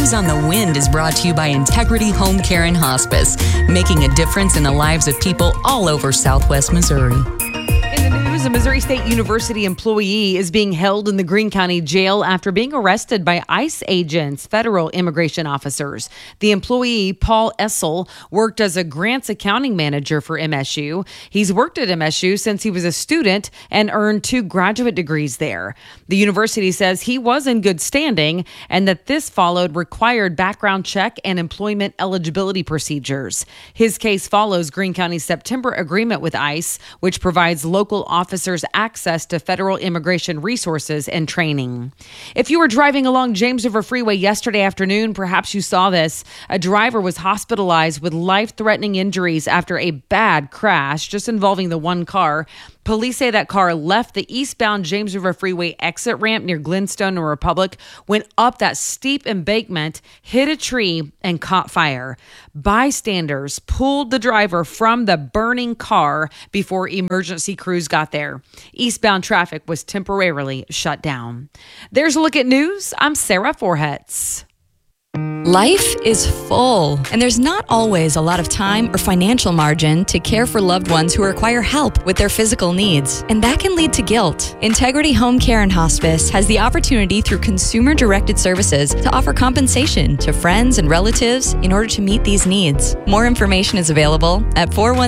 News on the Wind is brought to you by Integrity Home Care and Hospice, making a difference in the lives of people all over Southwest Missouri. In the news, a Missouri State University employee is being held in the Greene County Jail after being arrested by ICE agents, federal immigration officers. The employee, Paul Essel, worked as a grants accounting manager for MSU. He's worked at MSU since he was a student and earned 2 graduate degrees there. The university says he was in good standing and that this followed required background check and employment eligibility procedures. His case follows Greene County's September agreement with ICE, which provides local officers access to federal immigration resources and training. If you were driving along James River Freeway yesterday afternoon, perhaps you saw this. A driver was hospitalized with life-threatening injuries after a bad crash just involving the one car. Police say that car left the eastbound James River Freeway exit ramp near Glenstone and Republic, went up that steep embankment, hit a tree, and caught fire. Bystanders pulled the driver from the burning car before emergency crews got there. Eastbound traffic was temporarily shut down. There's a look at news. I'm Sarah Forhetz. Life is full, and there's not always a lot of time or financial margin to care for loved ones who require help with their physical needs, and that can lead to guilt. Integrity Home Care and Hospice has the opportunity through consumer-directed services to offer compensation to friends and relatives in order to meet these needs. More information is available at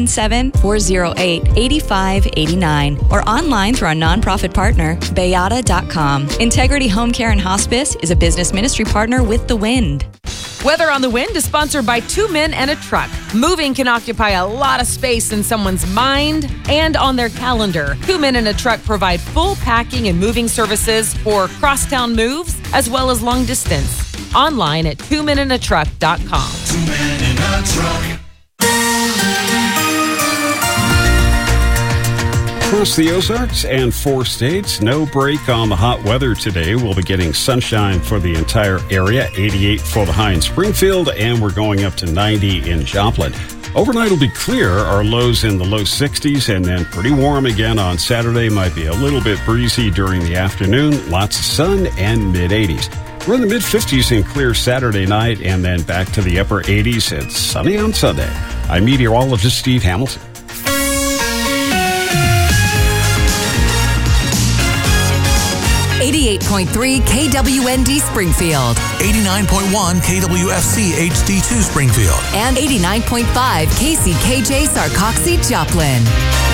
417-408-8589 or online through our nonprofit partner, Bayada.com. Integrity Home Care and Hospice is a business ministry partner with The Wind. Weather on the Wind is sponsored by 2 Men and a Truck. Moving can occupy a lot of space in someone's mind and on their calendar. 2 Men and a Truck provide full packing and moving services for crosstown moves as well as long distance. Online at 2menandatruck.com. 2 Men and a Truck. Across the Ozarks and 4 states, no break on the hot weather today. We'll be getting sunshine for the entire area, 88 for the high in Springfield, and we're going up to 90 in Joplin. Overnight will be clear, our lows in the low 60s, and then pretty warm again on Saturday. Might be a little bit breezy during the afternoon, lots of sun, and mid-80s. We're in the mid-50s and clear Saturday night, and then back to the upper 80s and sunny on Sunday. I'm meteorologist Steve Hamilton. 88.3 KWND Springfield. 89.1 KWFC HD2 Springfield. And 89.5 KCKJ Sarcoxie Joplin.